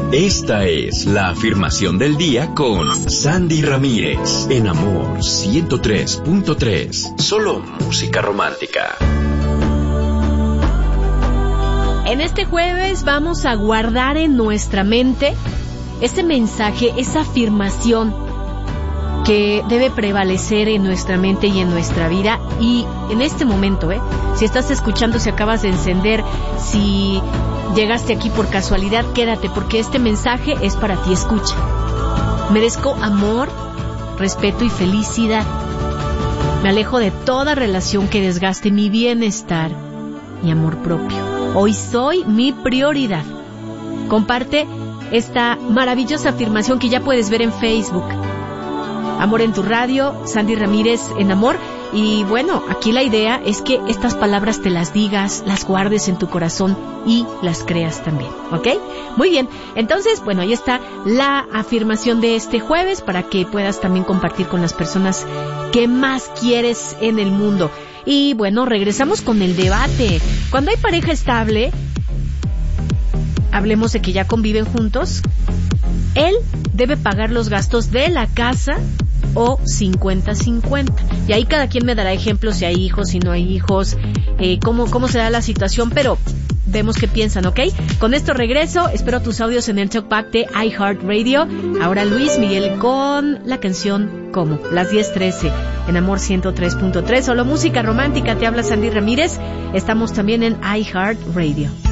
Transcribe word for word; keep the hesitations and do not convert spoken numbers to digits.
Esta es la afirmación del día con Sandy Ramírez, en Amor ciento tres punto tres. Solo música romántica. En este jueves vamos a guardar en nuestra mente ese mensaje, esa afirmación que debe prevalecer en nuestra mente y en nuestra vida. Y en este momento, ¿eh? si estás escuchando, si acabas de encender, si llegaste aquí por casualidad, quédate, porque este mensaje es para ti. Escucha. Merezco amor, respeto y felicidad. Me alejo de toda relación que desgaste mi bienestar y amor propio. Hoy soy mi prioridad. Comparte esta maravillosa afirmación que ya puedes ver en Facebook. Amor en tu radio, Sandy Ramírez en Amor. Y bueno, aquí la idea es que estas palabras te las digas, las guardes en tu corazón y las creas también, ¿ok? Muy bien, entonces, bueno, ahí está la afirmación de este jueves para que puedas también compartir con las personas que más quieres en el mundo. Y bueno, regresamos con el debate. Cuando hay pareja estable, hablemos de que ya conviven juntos, él debe pagar los gastos de la casa o cincuenta cincuenta. Y ahí cada quien me dará ejemplos si hay hijos, si no hay hijos, eh, cómo, cómo se da la situación, pero vemos qué piensan, ¿ok? Con esto regreso, espero tus audios en el talkback de iHeartRadio. Ahora Luis Miguel con la canción Como, las diez trece, en Amor ciento tres punto tres, solo música romántica. Te habla Sandy Ramírez, estamos también en iHeartRadio.